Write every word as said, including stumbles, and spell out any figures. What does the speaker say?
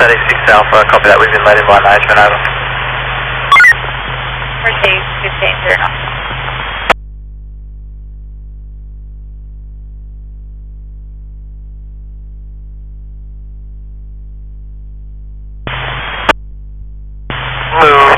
thirty-six Alpha, copy that, we've been led in by management, over. Mercedes fifteen zero nine. Move